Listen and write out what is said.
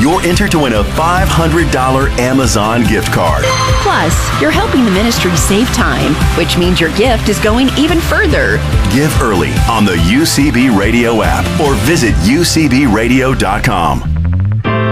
you're entered to win a $500 Amazon gift card. Plus, you're helping the ministry save time, which means your gift is going even further. Give early on the UCB Radio app or visit ucbradio.com.